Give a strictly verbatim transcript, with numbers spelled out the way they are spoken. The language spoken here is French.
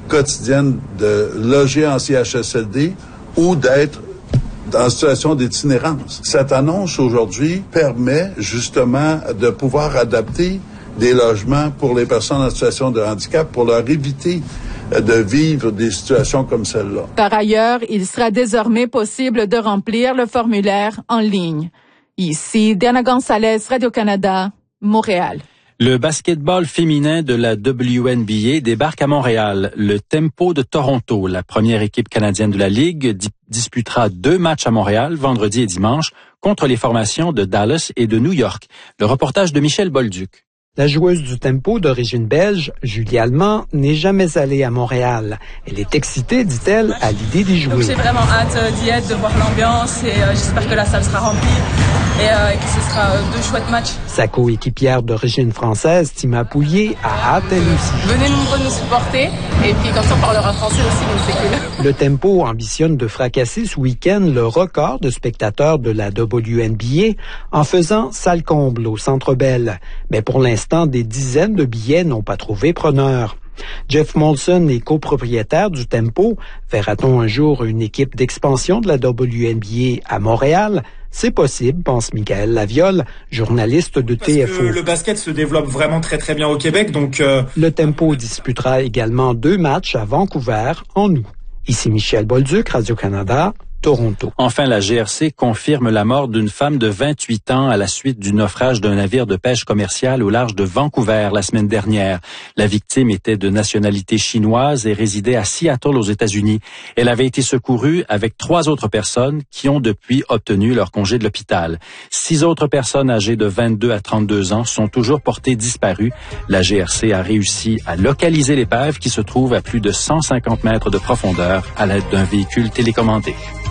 quotidienne de loger en C H S L D ou d'être en situation d'itinérance. Cette annonce aujourd'hui permet justement de pouvoir adapter des logements pour les personnes en situation de handicap pour leur éviter de vivre des situations comme celle-là. Par ailleurs, il sera désormais possible de remplir le formulaire en ligne. Ici, Diana Gonzalez, Radio-Canada, Montréal. Le basketball féminin de la W N B A débarque à Montréal. Le Tempo de Toronto, la première équipe canadienne de la Ligue, di- disputera deux matchs à Montréal, vendredi et dimanche, contre les formations de Dallas et de New York. Le reportage de Michel Bolduc. La joueuse du Tempo d'origine belge, Julie Allemand, n'est jamais allée à Montréal. Elle est excitée, dit-elle, à l'idée d'y jouer. Donc j'ai vraiment hâte euh, d'y être, de voir l'ambiance et euh, j'espère que la salle sera remplie et, euh, et que ce sera euh, deux chouettes matchs. Sa coéquipière d'origine française, Tima Poulier, a hâte elle aussi. Venez nombreux nous supporter et puis comme ça on parlera français aussi, donc c'est cool. Le Tempo ambitionne de fracasser ce week-end le record de spectateurs de la W N B A en faisant salle comble au Centre Bell. Mais pour l'instant, des dizaines de billets n'ont pas trouvé preneur. Jeff Molson est copropriétaire du Tempo. Verra-t-on un jour une équipe d'expansion de la W N B A à Montréal? C'est possible, pense Michael Laviole, journaliste de T F O. Parce que le basket se développe vraiment très très bien au Québec, donc... Euh... Le Tempo disputera également deux matchs à Vancouver en août. Ici Michel Bolduc, Radio-Canada, Toronto. Enfin, la G R C confirme la mort d'une femme de vingt-huit ans à la suite du naufrage d'un navire de pêche commerciale au large de Vancouver la semaine dernière. La victime était de nationalité chinoise et résidait à Seattle aux États-Unis. Elle avait été secourue avec trois autres personnes qui ont depuis obtenu leur congé de l'hôpital. Six autres personnes âgées de vingt-deux à trente-deux ans sont toujours portées disparues. La G R C a réussi à localiser l'épave qui se trouve à plus de cent cinquante mètres de profondeur à l'aide d'un véhicule télécommandé.